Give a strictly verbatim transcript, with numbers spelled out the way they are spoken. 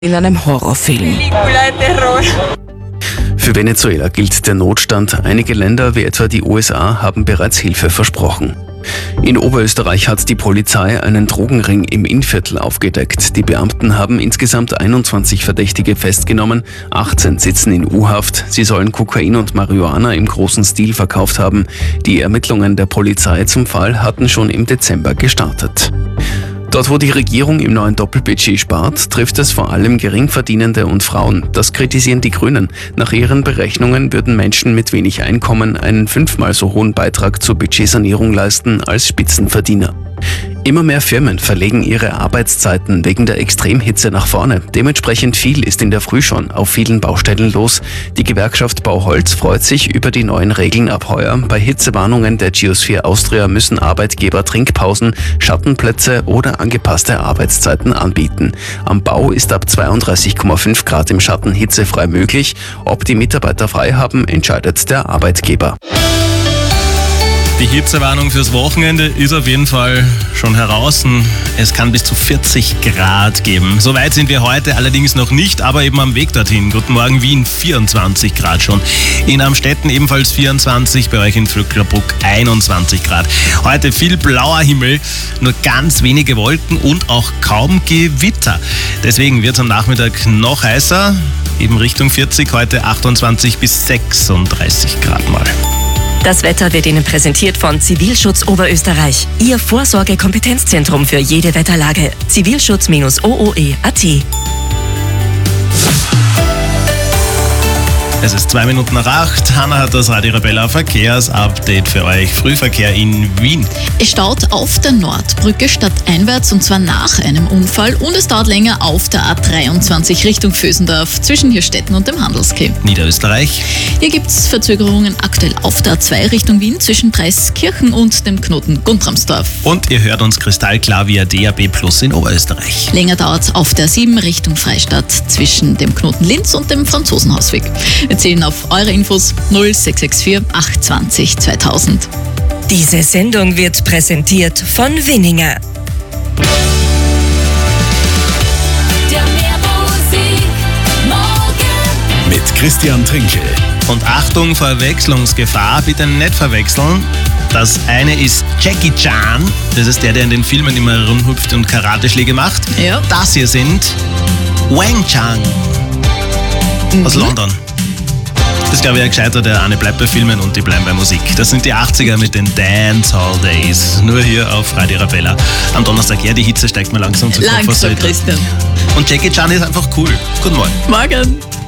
in einem Horrorfilm. Für Venezuela gilt der Notstand. Einige Länder, wie etwa die U S A, haben bereits Hilfe versprochen. In Oberösterreich hat die Polizei einen Drogenring im Innviertel aufgedeckt. Die Beamten haben insgesamt einundzwanzig Verdächtige festgenommen, achtzehn sitzen in U-Haft. Sie sollen Kokain und Marihuana im großen Stil verkauft haben. Die Ermittlungen der Polizei zum Fall hatten schon im Dezember gestartet. Dort, wo die Regierung im neuen Doppelbudget spart, trifft es vor allem Geringverdienende und Frauen. Das kritisieren die Grünen. Nach ihren Berechnungen würden Menschen mit wenig Einkommen einen fünfmal so hohen Beitrag zur Budgetsanierung leisten als Spitzenverdiener. Immer mehr Firmen verlegen ihre Arbeitszeiten wegen der Extremhitze nach vorne. Dementsprechend viel ist in der Früh schon auf vielen Baustellen los. Die Gewerkschaft Bauholz freut sich über die neuen Regeln ab heuer. Bei Hitzewarnungen der Geosphere Austria müssen Arbeitgeber Trinkpausen, Schattenplätze oder angepasste Arbeitszeiten anbieten. Am Bau ist ab zweiunddreißig Komma fünf Grad im Schatten hitzefrei möglich. Ob die Mitarbeiter frei haben, entscheidet der Arbeitgeber. Die Hitzewarnung fürs Wochenende ist auf jeden Fall schon heraus. Es kann bis zu vierzig Grad geben. So weit sind wir heute allerdings noch nicht, aber eben am Weg dorthin. Guten Morgen, Wien, vierundzwanzig Grad schon. In Amstetten ebenfalls vierundzwanzig, bei euch in Vöcklerbruck einundzwanzig Grad. Heute viel blauer Himmel, nur ganz wenige Wolken und auch kaum Gewitter. Deswegen wird es am Nachmittag noch heißer, eben Richtung vierzig, heute achtundzwanzig bis sechsunddreißig Grad mal. Das Wetter wird Ihnen präsentiert von Zivilschutz Oberösterreich. Ihr Vorsorge-Kompetenzzentrum für jede Wetterlage. zivilschutz Bindestrich o o e Punkt a t. Es ist zwei Minuten nach acht. Hanna hat das Radio Arabella Verkehrsupdate für euch. Frühverkehr in Wien. Es staut auf der Nordbrücke stadteinwärts und zwar nach einem Unfall und es dauert länger auf der A dreiundzwanzig Richtung Vösendorf zwischen Hirstetten und dem Handelsquai. Niederösterreich. Hier gibt es Verzögerungen aktuell auf der A zwei Richtung Wien zwischen Preiskirchen und dem Knoten Guntramsdorf. Und ihr hört uns kristallklar via D A B Plus in Oberösterreich. Länger dauert es auf der sieben Richtung Freistadt zwischen dem Knoten Linz und dem Franzosenhausweg. Wir zählen auf eure Infos null sechs sechs vier acht zwei null zweitausend. Diese Sendung wird präsentiert von Winninger. Der Meermusik morgen. Mit Christian Trinkel. Und Achtung, Verwechslungsgefahr, bitte nicht verwechseln. Das eine ist Jackie Chan, das ist der, der in den Filmen immer rumhüpft und Karateschläge macht. Ja. Das hier sind Wang Chang aus Mhm. London. Das ist, glaube ich, ein Gescheiter, der eine bleibt bei Filmen und die bleiben bei Musik. Das sind die achtziger mit den Dancehall Days. Nur hier auf Radio Arabella. Am Donnerstag, ja, die Hitze steigt mal langsam zu Kopf. Langsam, Christian. Und Jackie Chan ist einfach cool. Guten Morgen. Morgen.